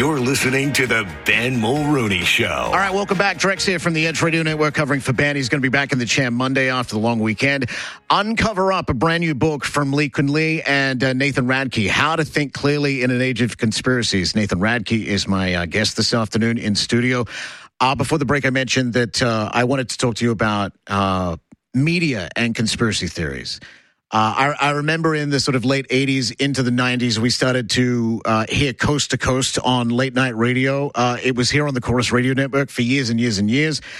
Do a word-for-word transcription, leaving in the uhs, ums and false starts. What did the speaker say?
You're listening to the Ben Mulrooney Show. All right, welcome back. Drex here from the Edge Radio Network covering for Ben. He's going to be back in the chair Monday after the long weekend. Uncover Up, a brand new book from Lee Kun Lee and uh, Nathan Radke, How to Think Clearly in an Age of Conspiracies. Nathan Radke is my uh, guest this afternoon in studio. Uh, before the break, I mentioned that uh, I wanted to talk to you about uh, media and conspiracy theories. Uh, I, I remember in the sort of late eighties into the nineties, we started to uh, hear Coast to Coast on late night radio. Uh, it was here on the Chorus Radio Network for years and years and years.